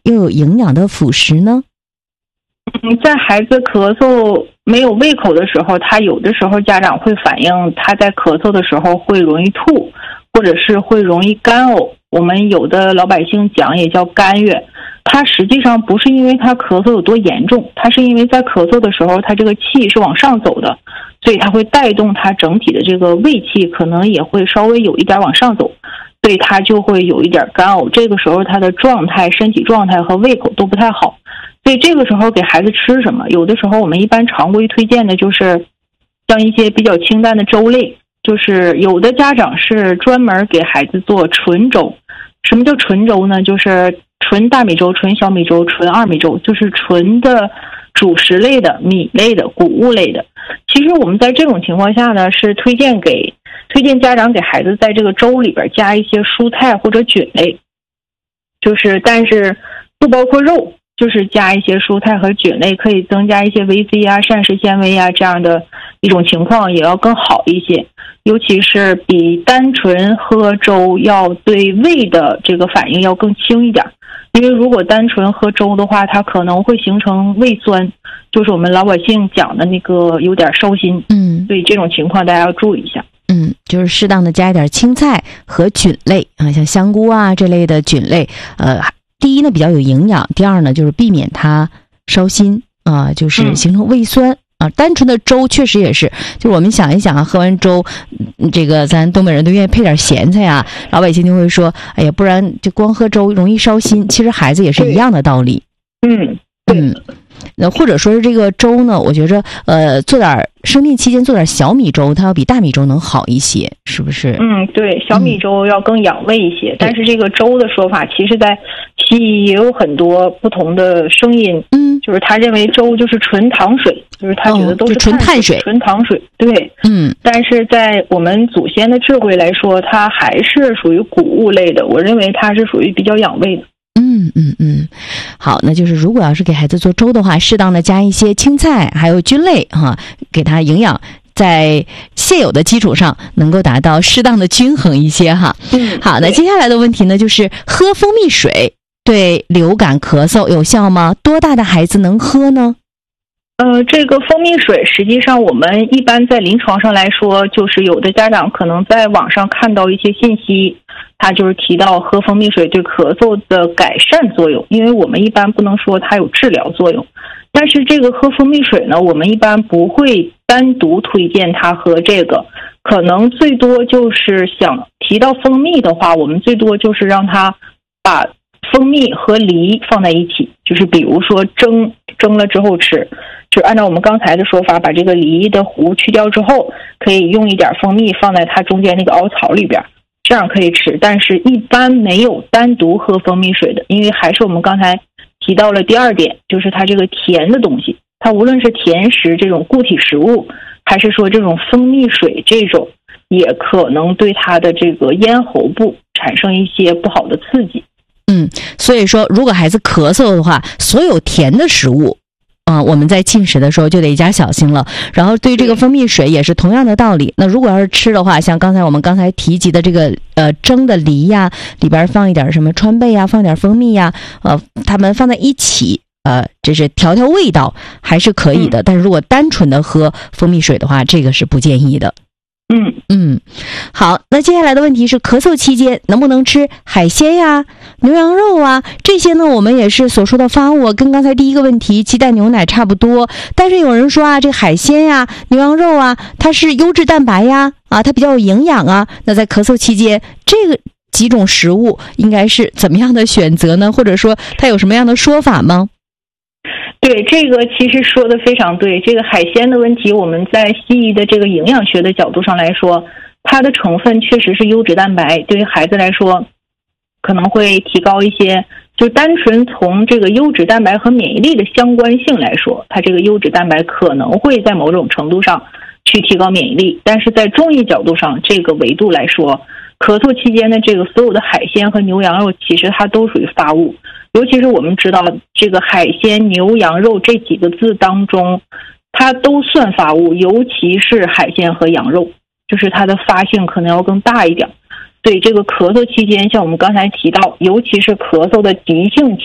又有营养的辅食呢？ 在孩子咳嗽没有胃口的时候，他有的时候家长会反映他在咳嗽的时候会容易吐，或者是会容易干呕。我们有的老百姓讲也叫干哕，它实际上不是因为他咳嗽有多严重，它是因为在咳嗽的时候他这个气是往上走的，所以它会带动他整体的这个胃气可能也会稍微有一点往上走，所以他就会有一点干呕。这个时候他的状态、身体状态和胃口都不太好，所以这个时候给孩子吃什么？有的时候我们一般常规推荐的就是像一些比较清淡的粥类，就是有的家长是专门给孩子做纯粥。什么叫纯粥呢？就是纯大米粥、纯小米粥、纯二米粥，就是纯的主食类的、米类的、谷物类的。其实我们在这种情况下呢，是推荐家长给孩子在这个粥里边加一些蔬菜或者菌类，但是不包括肉，就是加一些蔬菜和菌类，可以增加一些维 C 啊、膳食纤维啊，这样的一种情况也要更好一些。尤其是比单纯喝粥要对胃的这个反应要更轻一点，因为如果单纯喝粥的话，它可能会形成胃酸，就是我们老百姓讲的那个有点烧心。所以这种情况大家要注意一下。 就是适当的加一点青菜和菌类啊，像香菇啊这类的菌类，第一呢比较有营养，第二呢就是避免它烧心啊，就是形成胃酸。单纯的粥确实也是，就是我们想一想啊，喝完粥，这个咱东北人都愿意配点咸菜啊，老百姓就会说，哎呀，不然就光喝粥容易烧心。其实孩子也是一样的道理。那或者说是这个粥呢，我觉着做点生病期间做点小米粥，它要比大米粥能好一些，是不是？ 对，小米粥要更养胃一些。但是这个粥的说法，其实在西医也有很多不同的声音。就是他认为粥就是纯糖水，就是他觉得都是纯碳水、 纯糖水。对，但是在我们祖先的智慧来说，它还是属于谷物类的。我认为它是属于比较养胃的。 好，那就是如果要是给孩子做粥的话，适当的加一些青菜还有菌类给他营养在现有的基础上能够达到适当的均衡一些哈。好，那接下来的问题呢，就是喝蜂蜜水对流感咳嗽有效吗？多大的孩子能喝呢？ 这个蜂蜜水实际上我们一般在临床上来说，就是有的家长可能在网上看到一些信息，他就是提到喝蜂蜜水对咳嗽的改善作用，因为我们一般不能说它有治疗作用。但是这个喝蜂蜜水呢，我们一般不会单独推荐他喝这个，可能最多就是想提到蜂蜜的话，我们最多就是让他把蜂蜜和梨放在一起，就是比如说蒸了之后吃，就按照我们刚才的说法，把这个梨的核去掉之后，可以用一点蜂蜜放在它中间那个凹槽里边，这样可以吃。但是一般没有单独喝蜂蜜水的，因为还是我们刚才提到了第二点，就是它这个甜的东西，它无论是甜食这种固体食物，还是说这种蜂蜜水这种，也可能对它的这个咽喉部产生一些不好的刺激。 所以说如果孩子咳嗽的话，所有甜的食物我们在进食的时候就得加小心了。然后对这个蜂蜜水也是同样的道理。那如果要是吃的话，像我们刚才提及的这个蒸的梨呀，里边放一点什么川贝呀，放点蜂蜜呀，它们放在一起这是调味道还是可以的。但是如果单纯的喝蜂蜜水的话，这个是不建议的。好，那接下来的问题是，咳嗽期间能不能吃海鲜呀、牛羊肉啊？这些呢，我们也是所说的发物，跟刚才第一个问题鸡蛋牛奶差不多。但是有人说这个海鲜呀、牛羊肉啊，它是优质蛋白呀，它比较有营养啊。那在咳嗽期间，这个几种食物应该是怎么样的选择呢？或者说它有什么样的说法吗？ 对，这个其实说的非常对。这个海鲜的问题，我们在西医的这个营养学的角度上来说，它的成分确实是优质蛋白，对于孩子来说可能会提高一些。就单纯从这个优质蛋白和免疫力的相关性来说，它这个优质蛋白可能会在某种程度上去提高免疫力。但是在中医角度上，这个维度来说，咳嗽期间的这个所有的海鲜和牛羊肉，其实它都属于发物。尤其是我们知道这个海鲜、牛羊肉这几个字当中，它都算发物，尤其是海鲜和羊肉，就是它的发性可能要更大一点。所以这个咳嗽期间，像我们刚才提到，尤其是咳嗽的急性期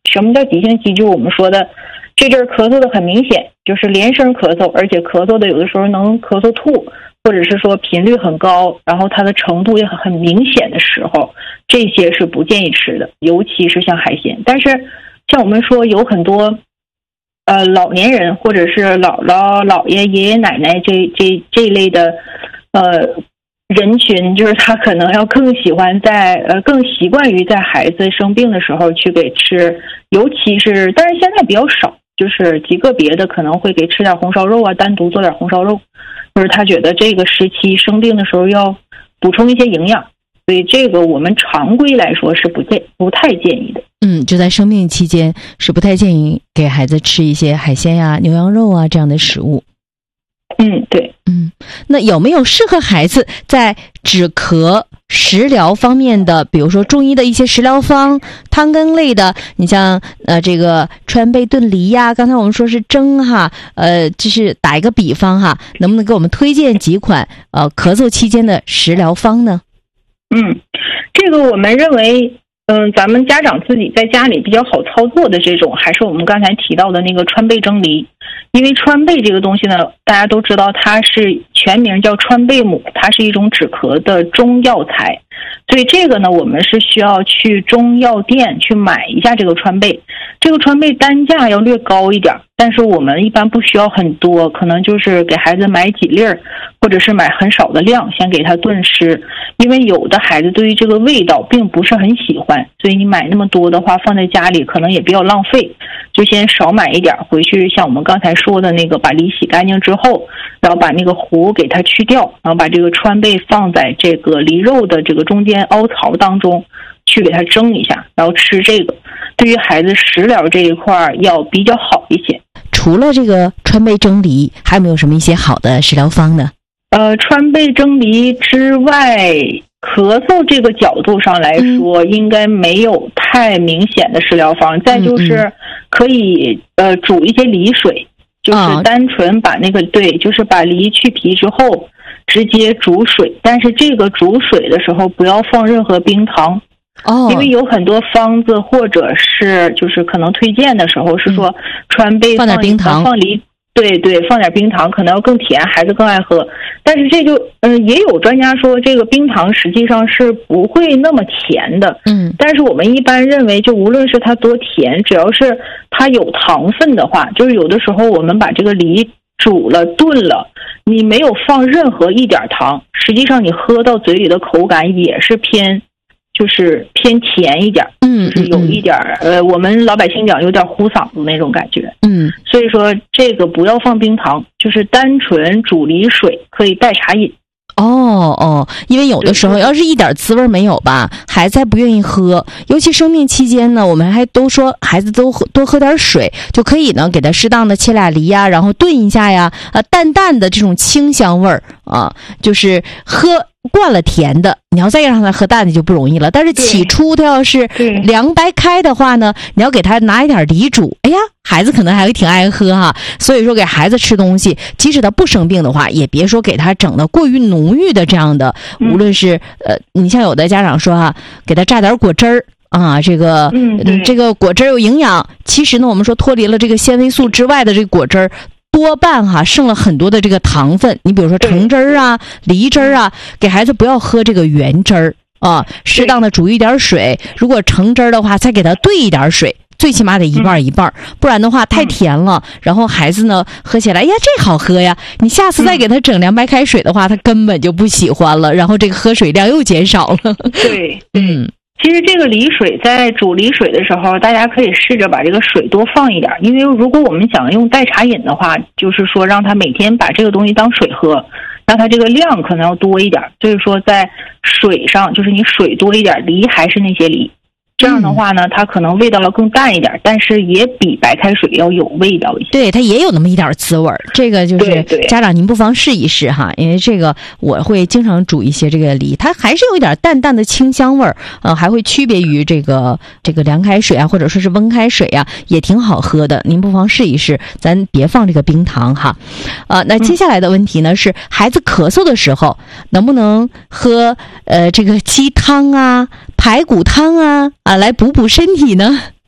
什么叫急性期？就是我们说的这阵咳嗽的很明显，就是连声咳嗽，而且咳嗽的有的时候能咳嗽吐，或者是说频率很高，然后它的程度也很明显的时候，这些是不建议吃的，尤其是像海鲜。但是像我们说有很多老年人或者是姥姥姥爷爷爷奶奶这一类的人群，就是他可能要更喜欢更习惯于在孩子生病的时候去给吃，尤其是但是现在比较少，就是极个别的可能会给吃点红烧肉啊，单独做点红烧肉，就是他觉得这个时期生病的时候要补充一些营养，所以这个我们常规来说是不太建议的。 就在生病期间是不太建议给孩子吃一些海鲜呀、牛羊肉啊这样的食物。 对。 那有没有适合孩子在止咳食疗方面的，比如说中医的一些食疗方、汤羹类的？你像这个川贝炖梨呀，刚才我们说是蒸哈，就是打一个比方哈，能不能给我们推荐几款咳嗽期间的食疗方呢？ 这个我们认为咱们家长自己在家里比较好操作的这种，还是我们刚才提到的那个川贝蒸梨。因为川贝这个东西呢，大家都知道它是全名叫川贝母，它是一种止咳的中药材，所以这个呢，我们是需要去中药店去买一下这个川贝。这个川贝单价要略高一点，但是我们一般不需要很多，可能就是给孩子买几粒儿，或者是买很少的量，先给他炖吃。因为有的孩子对于这个味道并不是很喜欢，所以你买那么多的话放在家里可能也比较浪费，就先少买一点，回去像我们刚才说的那个，把梨洗干净之后，然后把那个核给它去掉，然后把这个川贝放在这个梨肉的这个中间凹槽当中去给它蒸一下，然后吃这个，对于孩子食疗这一块要比较好一些。 除了这个川贝蒸梨，还有没有什么一些好的食疗方呢？ 川贝蒸梨之外，咳嗽这个角度上来说，应该没有太明显的食疗方。再就是可以煮一些梨水，就是单纯把那个就是把梨去皮之后直接煮水，但是这个煮水的时候不要放任何冰糖。因为有很多方子或者是就是可能推荐的时候是说川贝放点冰糖， 放梨，对，放点冰糖可能要更甜，孩子更爱喝。但是这就也有专家说这个冰糖实际上是不会那么甜的。但是我们一般认为就无论是它多甜，只要是它有糖分的话，就是有的时候我们把这个梨煮了炖了，你没有放任何一点糖，实际上你喝到嘴里的口感也是偏甜一点，就是有一点我们老百姓讲有点糊嗓子那种感觉。所以说这个不要放冰糖，就是单纯煮梨水，可以代茶饮。 因为有的时候要是一点滋味没有吧，孩子还不愿意喝。尤其生病期间呢，我们还都说孩子都多喝点水，就可以呢给他适当的切俩梨呀，然后炖一下呀，淡淡的这种清香味儿啊，就是喝惯了甜的，你要再让他喝淡的就不容易了。但是起初他要是凉白开的话呢，你要给他拿一点梨煮，哎呀，孩子可能还会挺爱喝哈。所以说给孩子吃东西，即使他不生病的话，也别说给他整的过于浓郁的这样的，无论是你像有的家长说给他榨点果汁儿啊，这个这个果汁有营养，其实呢我们说脱离了这个纤维素之外的这个果汁儿，多半剩了很多的这个糖分。你比如说橙汁儿啊、梨汁儿啊，给孩子不要喝这个原汁儿啊，适当的煮一点水，如果橙汁儿的话再给他兑一点水，最起码得一半一半，不然的话太甜了，然后孩子呢喝起来呀这好喝呀，你下次再给他整凉白开水的话，他根本就不喜欢了，然后这个喝水量又减少了。 对，其实这个梨水在煮梨水的时候，大家可以试着把这个水多放一点，因为如果我们想用代茶饮的话，就是说让他每天把这个东西当水喝，让他这个量可能要多一点。所以说在水上，就是你水多一点，梨还是那些梨，这样的话呢，它可能味道要更淡一点，但是也比白开水要有味道一些。对， 它也有那么一点滋味。这个就是家长您不妨试一试哈，因为这个我会经常煮一些这个梨，它还是有一点淡淡的清香味儿，还会区别于这个凉开水啊，或者说是温开水啊，也挺好喝的。您不妨试一试，咱别放这个冰糖哈。那接下来的问题呢是，孩子咳嗽的时候能不能喝这个鸡汤啊、排骨汤啊来补补身体呢？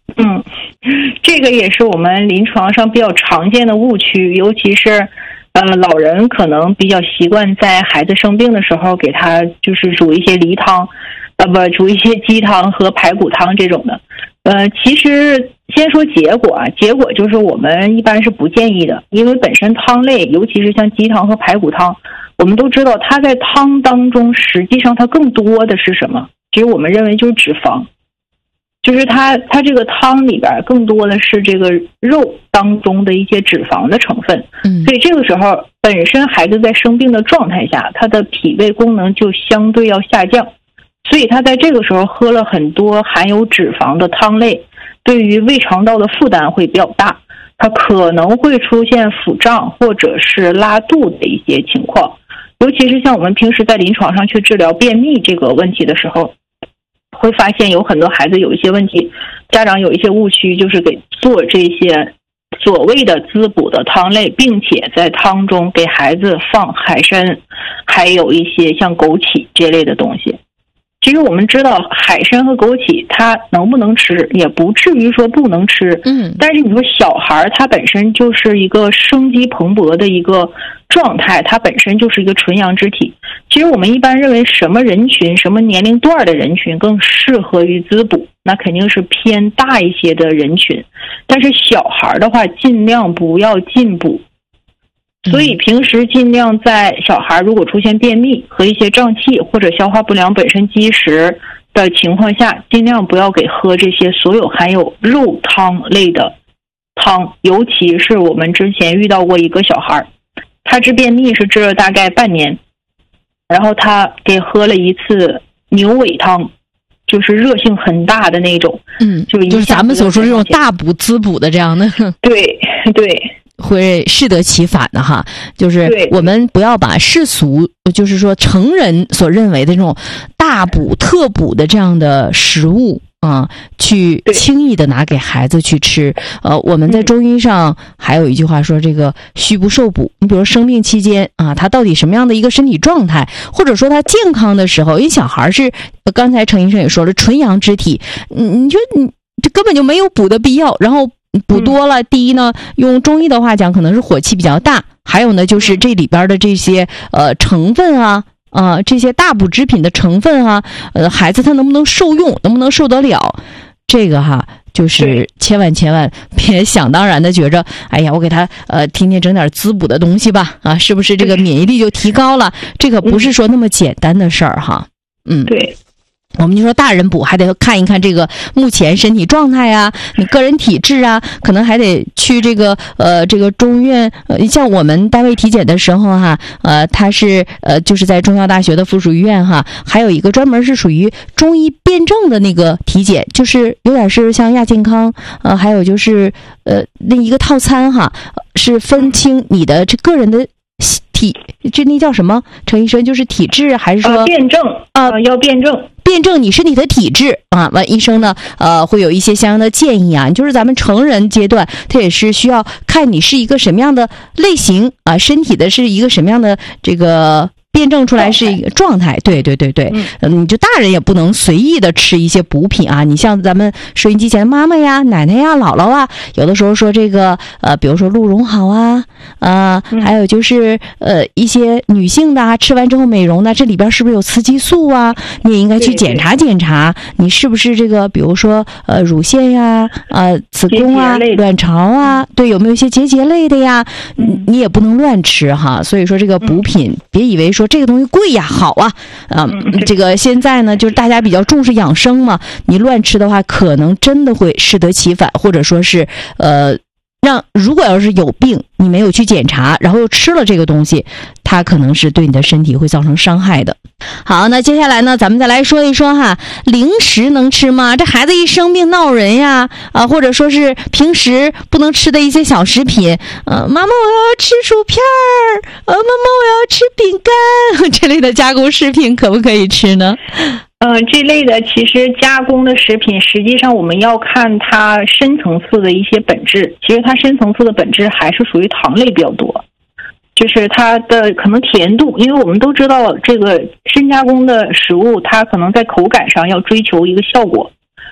这个也是我们临床上比较常见的误区，尤其是老人可能比较习惯在孩子生病的时候给他就是煮一些梨汤，煮一些鸡汤和排骨汤这种的。其实先说结果啊，结果就是我们一般是不建议的，因为本身汤类，尤其是像鸡汤和排骨汤，我们都知道它在汤当中实际上它更多的是什么？其实我们认为就是脂肪。就是它这个汤里边更多的是这个肉当中的一些脂肪的成分，所以这个时候本身孩子在生病的状态下，他的脾胃功能就相对要下降，所以他在这个时候喝了很多含有脂肪的汤类，对于胃肠道的负担会比较大，他可能会出现腹胀或者是拉肚的一些情况，尤其是像我们平时在临床上去治疗便秘这个问题的时候，会发现有很多孩子有一些问题，家长有一些误区，就是给做这些所谓的滋补的汤类，并且在汤中给孩子放海参，还有一些像枸杞这类的东西。其实我们知道海参和枸杞它能不能吃，也不至于说不能吃，但是你说小孩他本身就是一个生机蓬勃的一个状态，它本身就是一个纯阳之体。其实我们一般认为什么人群什么年龄段的人群更适合于滋补，那肯定是偏大一些的人群，但是小孩的话尽量不要进补。所以平时尽量在小孩如果出现便秘和一些胀气或者消化不良本身积食的情况下，尽量不要给喝这些所有含有肉汤类的汤。尤其是我们之前遇到过一个小孩，他治便秘是治了大概半年，然后他给喝了一次牛尾汤，就是热性很大的那种，就是咱们所说这种大补滋补的这样的， 对， 会适得其反的哈。就是我们不要把世俗，就是说成人所认为的这种大补特补的这样的食物去轻易的拿给孩子去吃。我们在中医上还有一句话说，这个虚不受补。你比如生病期间他到底什么样的一个身体状态，或者说他健康的时候，因为小孩是刚才程医生也说了，纯阳之体，你说你这根本就没有补的必要，然后补多了，第一呢，用中医的话讲可能是火气比较大，还有呢就是这里边的这些成分这些大补之品的成分孩子他能不能受用，能不能受得了，这个就是千万别想当然的觉着，哎呀，我给他天天整点滋补的东西吧，是不是这个免疫力就提高了？这个不是说那么简单的事儿哈。 对。 我们就说大人补还得看一看这个目前身体状态啊，你个人体质啊，可能还得去这个中医院，像我们单位体检的时候它是就是在中药大学的附属医院还有一个专门是属于中医辩证的那个体检，就是有点是像亚健康还有就是那一个套餐是分清你的这个人的那叫什么？程医生，就是体质还是说辩证要辩证你身体的体质完医生呢会有一些相应的建议就是咱们成人阶段，他也是需要看你是一个什么样的类型身体的是一个什么样的这个辩证出来是一个状态，对，你就大人也不能随意的吃一些补品你像咱们收音机前的妈妈呀、奶奶呀、姥姥有的时候说这个比如说鹿茸好还有就是一些女性的吃完之后美容的，这里边是不是有雌激素你也应该去检查检查，你是不是这个比如说乳腺呀子宫卵巢对，有没有一些结节类的呀，你也不能乱吃所以说这个补品别以为说这个东西贵呀好这个现在呢就是大家比较重视养生嘛，你乱吃的话可能真的会适得其反，或者说是如果要是有病你没有去检查，然后又吃了这个东西，它可能是对你的身体会造成伤害的。好，那接下来呢咱们再来说一说零食能吃吗？这孩子一生病闹人呀或者说是平时不能吃的一些小食品妈妈我要吃薯片妈妈我要吃饼干这类的加工食品可不可以吃呢？ 这类的其实加工的食品，实际上我们要看它深层次的一些本质。其实它深层次的本质还是属于糖类比较多，就是它的可能甜度，因为我们都知道这个深加工的食物，它可能在口感上要追求一个效果，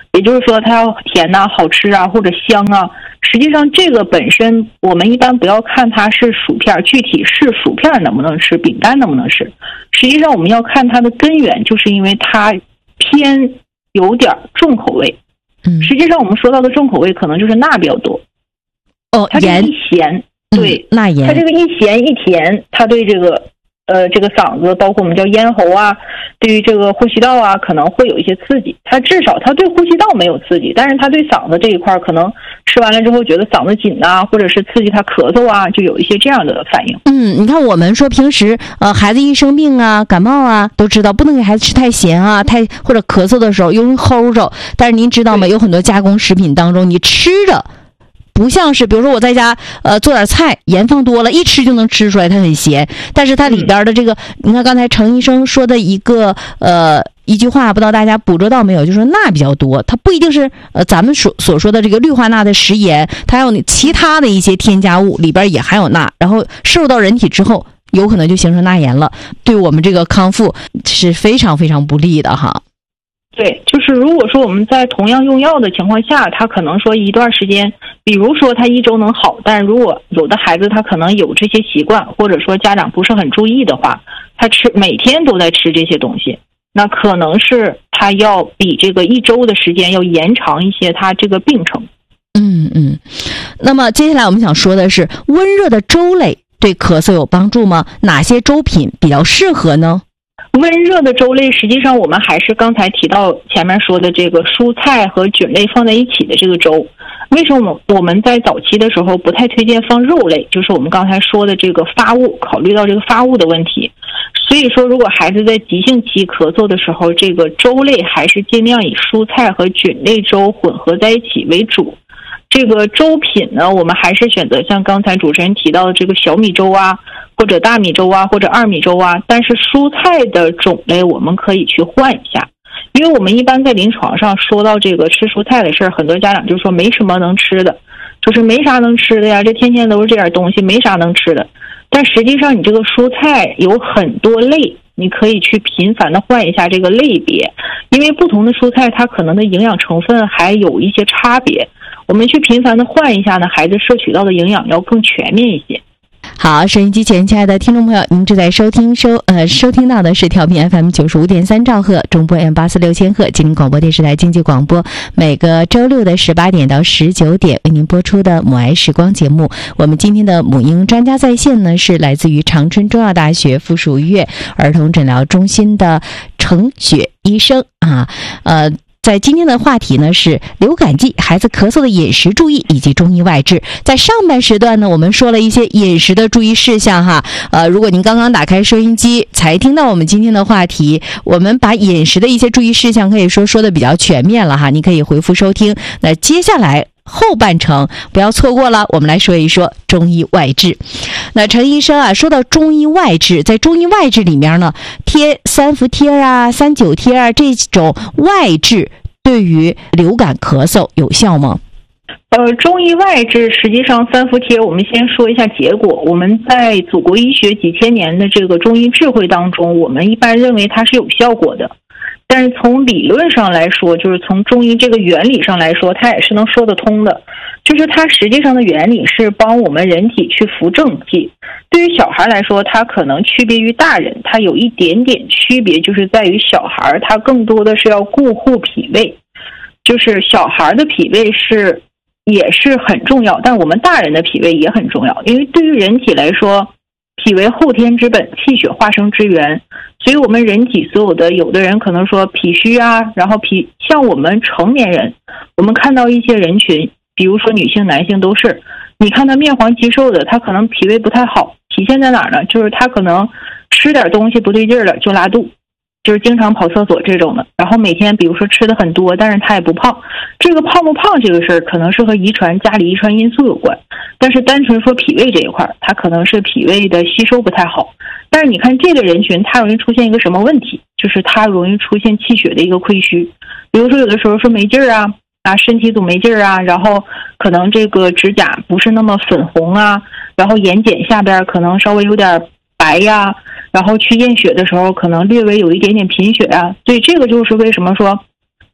也就是说它要甜呐、好吃啊或者香啊。实际上这个本身我们一般不要看它是薯片，具体是薯片能不能吃，饼干能不能吃，实际上我们要看它的根源，就是因为它偏有点重口味。实际上我们说到的重口味可能就是钠比较多。它这个一咸，对， 钠盐， 它这个一咸一甜，它对这个嗓子，包括我们叫咽喉啊，对于这个呼吸道啊，可能会有一些刺激。它至少它对呼吸道没有刺激，但是它对嗓子这一块可能吃完了之后觉得嗓子紧啊，或者是刺激它咳嗽啊，就有一些这样的反应。 你看我们说平时孩子一生病啊、感冒啊，都知道不能给孩子吃太咸啊，或者咳嗽的时候用齁着。但是您知道吗？有很多加工食品当中，你吃着不像是，比如说我在家做点菜，盐放多了，一吃就能吃出来它很咸，但是它里边的这个，你看刚才程医生说的一句话，不知道大家捕捉到没有，就是钠比较多，它不一定是咱们所说的这个氯化钠的食盐，它还有其他的一些添加物里边也含有钠，然后摄入到人体之后，有可能就形成钠盐了，对我们这个康复是非常非常不利的哈。 对，就是如果说我们在同样用药的情况下，他可能说一段时间，比如说他1周能好，但如果有的孩子他可能有这些习惯，或者说家长不是很注意的话，他每天都在吃这些东西，那可能是他要比这个1周的时间要延长一些他这个病程。 那么接下来我们想说的是，温热的粥类对咳嗽有帮助吗？哪些粥品比较适合呢？ 温热的粥类，实际上我们还是刚才提到前面说的这个蔬菜和菌类放在一起的这个粥。为什么我们在早期的时候不太推荐放肉类？就是我们刚才说的这个发物，考虑到这个发物的问题。所以说如果孩子在急性期咳嗽的时候，这个粥类还是尽量以蔬菜和菌类粥混合在一起为主。这个粥品呢，我们还是选择像刚才主持人提到的这个小米粥啊，或者大米粥啊，或者二米粥啊，但是蔬菜的种类我们可以去换一下。因为我们一般在临床上说到这个吃蔬菜的事儿，很多家长就说没什么能吃的，就是没啥能吃的呀，这天天都是这点东西，没啥能吃的。但实际上你这个蔬菜有很多类，你可以去频繁的换一下这个类别，因为不同的蔬菜它可能的营养成分还有一些差别，我们去频繁的换一下呢，孩子摄取到的营养要更全面一些。 好，收音机前亲爱的听众朋友，您正在收听到的是调频 FM 95.3兆赫，中波 M846千赫，吉林广播电视台经济广播，每个周六的18点到19点为您播出的母爱时光节目。我们今天的母婴专家在线呢，是来自于长春中药大学附属医院儿童诊疗中心的程雪医生啊，在今天的话题呢是流感季孩子咳嗽的饮食注意以及中医外治。在上半时段呢，我们说了一些饮食的注意事项哈。如果您刚刚打开收音机才听到我们今天的话题，我们把饮食的一些注意事项可以说的比较全面了哈，你可以回复收听。那接下来后半程不要错过了，我们来说一说中医外治。那程医生啊，说到中医外治，在中医外治里面呢，贴三伏贴啊、3-9贴啊这种外治对于流感咳嗽有效吗？ 中医外治实际上三伏贴，我们先说一下结果。我们在祖国医学几千年的这个中医智慧当中，我们一般认为它是有效果的。但是从理论上来说，就是从中医这个原理上来说，它也是能说得通的。就是它实际上的原理是帮我们人体去扶正气。对于小孩来说，它可能区别于大人，它有一点点区别，就是在于小孩他更多的是要顾护脾胃，就是小孩的脾胃也是很重要，但我们大人的脾胃也很重要。因为对于人体来说，脾为后天之本，气血化生之源，所以我们人体所有的，有的人可能说脾虚啊，然后像我们成年人，我们看到一些人群，比如说女性男性都是，你看他面黄肌瘦的，他可能脾胃不太好，体现在哪儿呢？就是他可能吃点东西不对劲了就拉肚，就是经常跑厕所这种的，然后每天比如说吃的很多，但是他也不胖。这个胖不胖这个事儿可能是和家里遗传因素有关，但是单纯说脾胃这一块，他可能是脾胃的吸收不太好。但是你看这个人群，他容易出现一个什么问题？就是他容易出现气血的一个亏虚，比如说有的时候说没劲儿啊，身体总没劲儿啊，然后可能这个指甲不是那么粉红啊，然后眼睑下边可能稍微有点白呀，然后去验血的时候可能略微有一点点贫血啊。所以这个就是为什么说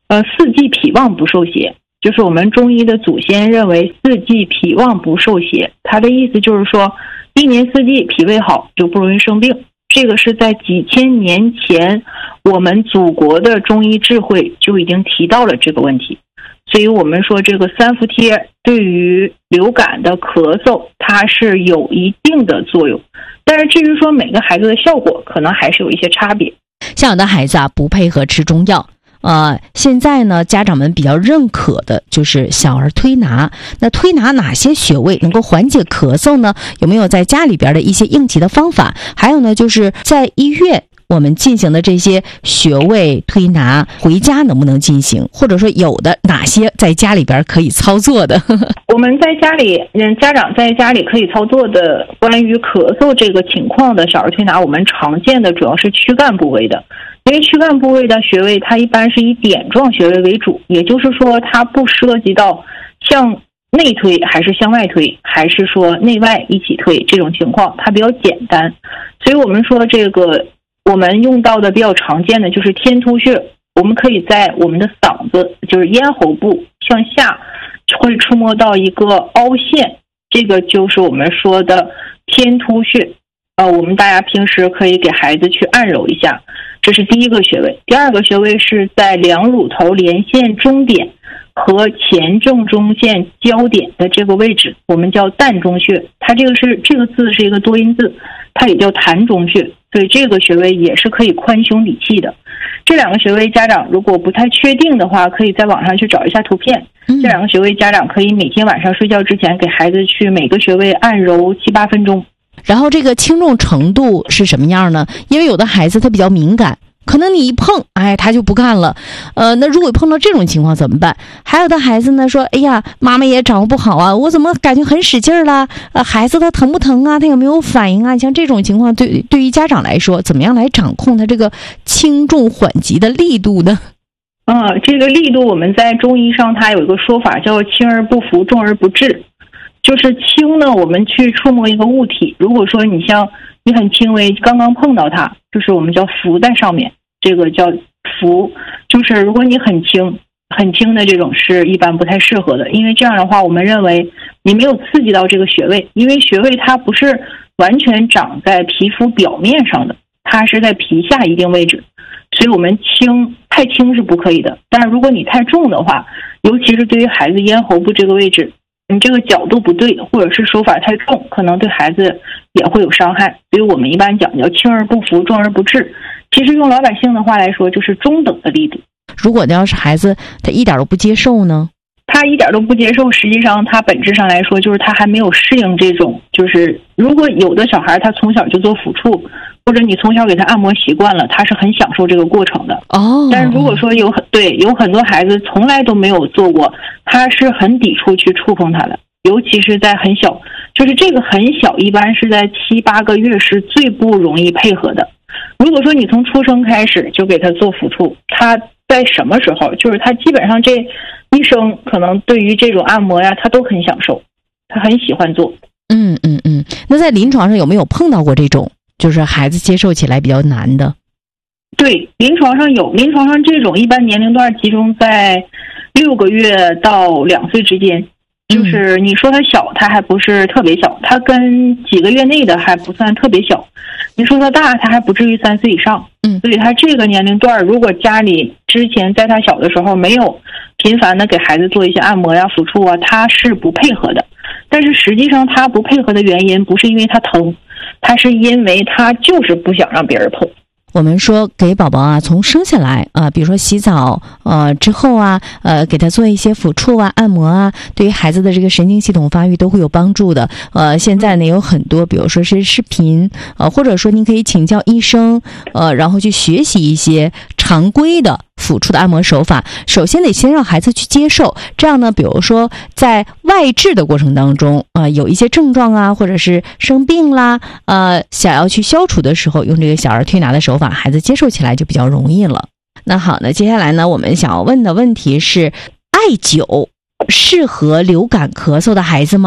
四季脾旺不受邪，就是我们中医的祖先认为四季脾旺不受邪，它的意思就是说一年四季脾胃好就不容易生病。这个是在几千年前我们祖国的中医智慧就已经提到了这个问题。所以我们说这个三伏贴对于流感的咳嗽它是有一定的作用，但是至于说每个孩子的效果可能还是有一些差别。 像有的孩子不配合吃中药，现在呢家长们比较认可的就是小儿推拿。那推拿哪些穴位能够缓解咳嗽呢？有没有在家里边的一些应急的方法？还有呢，就是在医院我们进行的这些穴位推拿，回家能不能进行？或者说有的哪些在家里边可以操作的？ 我们在家里，家长在家里可以操作的关于咳嗽这个情况的小儿推拿，我们常见的主要是躯干部位的。因为躯干部位的穴位它一般是以点状穴位为主，也就是说它不涉及到向内推还是向外推还是说内外一起推这种情况，它比较简单。所以我们说这个我们用到的比较常见的就是天突穴，我们可以在我们的嗓子就是咽喉部向下会触摸到一个凹陷，这个就是我们说的天突穴。我们大家平时可以给孩子去按揉一下，这是第一个穴位。第二个穴位是在两乳头连线中点和前正中线交点的这个位置，我们叫膻中穴。它这个字是一个多音字，它也叫痰中穴，所以这个穴位也是可以宽胸理气的。这两个穴位家长如果不太确定的话，可以在网上去找一下图片。这两个穴位家长可以每天晚上睡觉之前给孩子去每个穴位按揉7-8分钟。 然后这个轻重程度是什么样呢？因为有的孩子他比较敏感，可能你一碰他就不干了。那如果碰到这种情况怎么办？还有的孩子呢说，哎呀，妈妈也掌握不好啊，我怎么感觉很使劲了？孩子他疼不疼啊？他有没有反应啊？像这种情况对于家长来说，怎么样来掌控他这个轻重缓急的力度呢？ 这个力度我们在中医上它有一个说法叫轻而不服，重而不滞。就是轻呢，我们去触摸一个物体，如果说你很轻微，刚刚碰到它，就是我们叫浮在上面，这个叫浮。就是如果你很轻的这种是一般不太适合的，因为这样的话我们认为你没有刺激到这个穴位，因为穴位它不是完全长在皮肤表面上的，它是在皮下一定位置，所以我们太轻是不可以的。但是如果你太重的话，尤其是对于孩子咽喉部这个位置，你这个角度不对，或者是手法太重，可能对孩子也会有伤害。所以我们一般讲叫轻而不服，重而不滞。其实用老百姓的话来说，就是中等的力度。 如果要是孩子他一点都不接受呢？ 他一点都不接受，实际上他本质上来说就是他还没有适应这种，就是如果有的小孩他从小就做抚触，或者你从小给他按摩习惯了，他是很享受这个过程的。但是如果说有很多孩子从来都没有做过，他是很抵触去触碰他的，尤其是在很小，就是这个很小一般是在7-8个月是最不容易配合的。如果说你从出生开始就给他做抚触，他在什么时候就是他基本上这一生可能对于这种按摩呀他都很享受，他很喜欢做。 那在临床上有没有碰到过这种就是孩子接受起来比较难的？ 对，临床上这种一般年龄段集中在6个月到2岁之间，就是你说他小，他还不是特别小，他跟几个月内的还不算特别小，你说他大，他还不至于3岁以上。所以他这个年龄段如果家里之前在他小的时候没有频繁的给孩子做一些按摩呀抚触啊，他是不配合的。但是实际上他不配合的原因不是因为他疼，他是因为他就是不想让别人碰。 我们说给宝宝从生下来比如说洗澡之后给他做一些抚触按摩对于孩子的这个神经系统发育都会有帮助的。现在呢有很多比如说是视频或者说您可以请教医生然后去学习一些常规的抚触的按摩手法。首先得先让孩子去接受，这样呢比如说在外治的过程当中有一些症状或者是生病啦想要去消除的时候，用这个小儿推拿的手法，孩子接受起来就比较容易了。那好，那接下来呢我们想要问的问题是，艾灸适合流感咳嗽的孩子吗？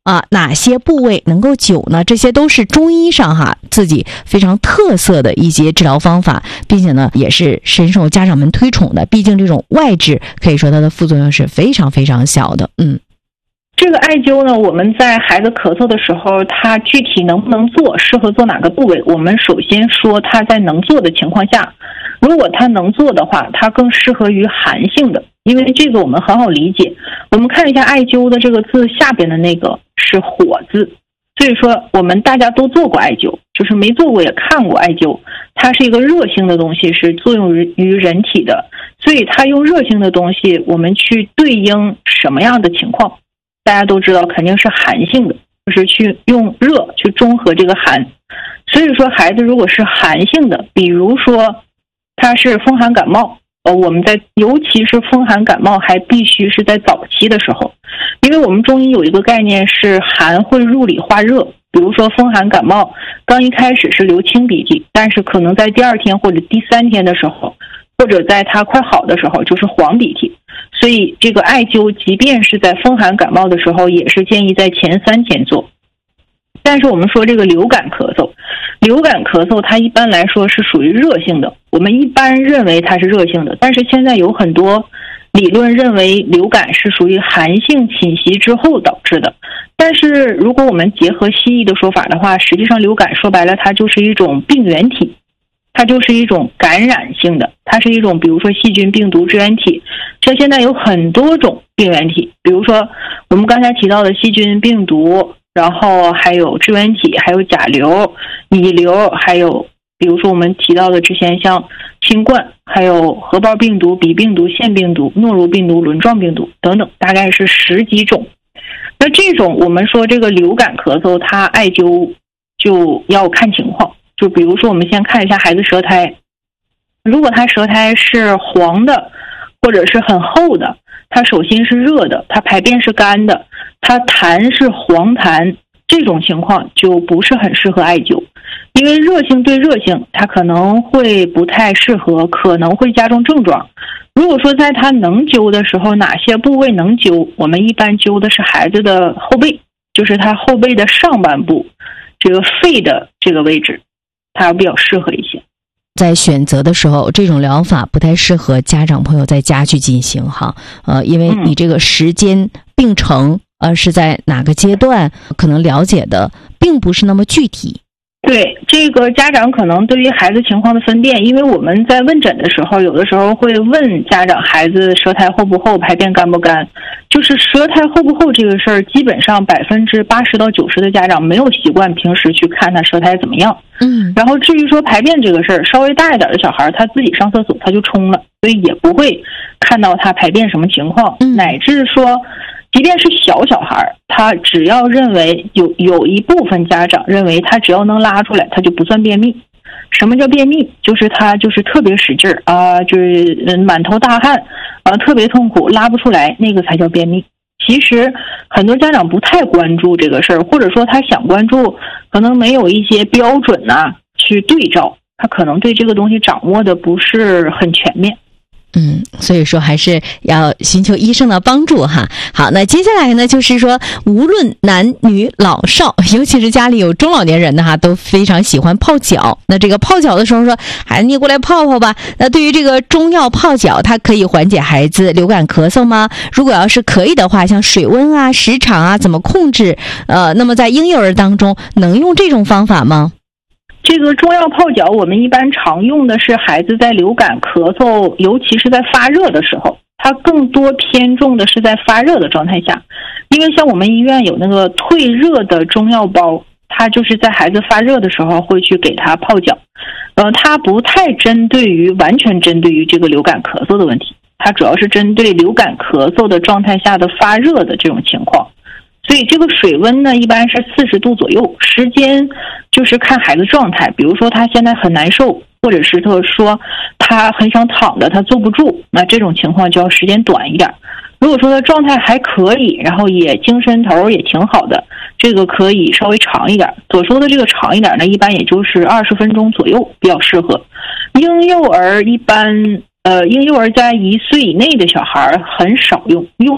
啊，哪些部位能够灸呢？这些都是中医上自己非常特色的一些治疗方法，并且呢也是深受家长们推崇的。毕竟这种外治可以说它的副作用是非常非常小的。 这个艾灸呢，我们在孩子咳嗽的时候，它具体能不能做，适合做哪个部位，我们首先说它在能做的情况下，如果它能做的话，它更适合于寒性的，因为这个我们很好理解。我们看一下艾灸的这个字下边的那个是火字，所以说我们大家都做过艾灸，就是没做过也看过艾灸，它是一个热性的东西，是作用于人体的，所以它用热性的东西，我们去对应什么样的情况，大家都知道肯定是寒性的，就是去用热去中和这个寒。所以说孩子如果是寒性的，比如说他是风寒感冒，我们尤其是风寒感冒还必须是在早期的时候，因为我们中医有一个概念是寒会入里化热，比如说风寒感冒刚一开始是流清鼻涕，但是可能在第2天或者第3天的时候，或者在他快好的时候就是黄鼻涕。所以这个艾灸即便是在风寒感冒的时候，也是建议在前3天做。但是我们说这个流感咳嗽它一般来说是属于热性的，我们一般认为它是热性的，但是现在有很多理论认为流感是属于寒性侵袭之后导致的。但是如果我们结合西医的说法的话，实际上流感说白了它就是一种病原体，它就是一种感染性的，它是一种比如说细菌、病毒、支原体。像现在有很多种病原体，比如说我们刚才提到的细菌、病毒，然后还有支原体，还有甲流、乙流，还有比如说我们提到的之前像新冠，还有核胞病毒、鼻病毒、腺病毒、诺如病毒、轮状病毒等等，大概是10几种。那这种我们说这个流感咳嗽，它艾灸就要看情况，就比如说我们先看一下孩子舌苔，如果他舌苔是黄的或者是很厚的，它手心是热的，它排便是干的，它痰是黄痰，这种情况就不是很适合艾灸。因为热性对热性，它可能会不太适合，可能会加重症状。如果说在他能灸的时候，哪些部位能灸，我们一般灸的是孩子的后背，就是他后背的上半部，这个肺的这个位置，它比较适合一些。 在选择的时候，这种疗法不太适合家长朋友在家去进行因为你这个时间病程是在哪个阶段，可能了解的并不是那么具体。 对，这个家长可能对于孩子情况的分辨，因为我们在问诊的时候，有的时候会问家长孩子舌苔厚不厚，排便干不干。就是舌苔厚不厚这个事儿，基本上80%到90%的家长没有习惯平时去看他舌苔怎么样。然后至于说排便这个事儿，稍微大一点的小孩他自己上厕所他就冲了，所以也不会看到他排便什么情况。乃至说即便是小孩，他只要认为有一部分家长认为他只要能拉出来，他就不算便秘。什么叫便秘？就是他就是特别使劲就是满头大汗特别痛苦，拉不出来，那个才叫便秘。其实很多家长不太关注这个事儿，或者说他想关注，可能没有一些标准去对照，他可能对这个东西掌握的不是很全面。 所以说还是要寻求医生的帮助好，那接下来呢，就是说无论男女老少，尤其是家里有中老年人的都非常喜欢泡脚。那这个泡脚的时候说，孩子你过来泡泡吧。那对于这个中药泡脚，它可以缓解孩子流感咳嗽吗？如果要是可以的话，像水温时长怎么控制？那么在婴幼儿当中能用这种方法吗？ 这个中药泡脚，我们一般常用的是孩子在流感咳嗽，尤其是在发热的时候，它更多偏重的是在发热的状态下。因为像我们医院有那个退热的中药包，它就是在孩子发热的时候会去给他泡脚。它不太完全针对于这个流感咳嗽的问题，它主要是针对流感咳嗽的状态下的发热的这种情况。所以这个水温呢，一般是40度左右，时间就是看孩子状态，比如说他现在很难受，或者是说他很想躺着，他坐不住，那这种情况就要时间短一点。如果说他状态还可以，然后也精神头也挺好的，这个可以稍微长一点。所说的这个长一点呢，一般也就是20分钟左右比较适合。婴幼儿一般婴幼儿在1岁以内的小孩很少用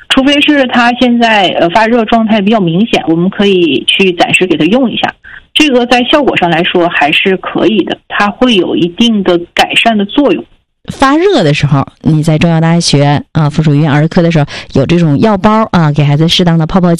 除非是他现在发热状态比较明显，我们可以去暂时给他用一下，这个在效果上来说还是可以的，它会有一定的改善的作用。 发热的时候，你在中药大学附属医院儿科的时候有这种药包给孩子适当的泡泡